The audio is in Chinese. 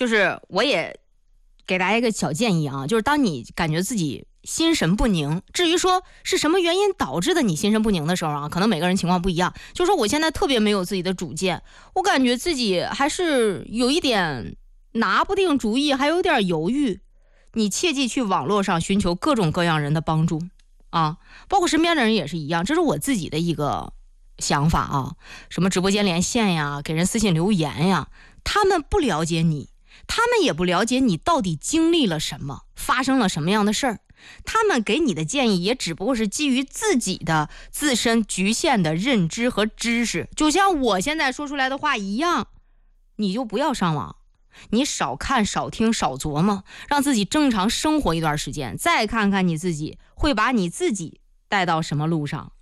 就是我也给大家一个小建议啊，就是当你感觉自己心神不宁，至于说是什么原因导致的你心神不宁的时候啊，可能每个人情况不一样。就是说我现在特别没有自己的主见，我感觉自己还是有一点拿不定主意，还有点犹豫。你切记去网络上寻求各种各样人的帮助啊，包括身边的人也是一样，这是我自己的一个想法啊。什么直播间连线呀，给人私信留言呀，他们不了解你，他们也不了解你到底经历了什么，发生了什么样的事儿。他们给你的建议也只不过是基于自己的自身局限的认知和知识，就像我现在说出来的话一样，你就不要上网，你少看少听少琢磨，让自己正常生活一段时间，再看看你自己会把你自己带到什么路上。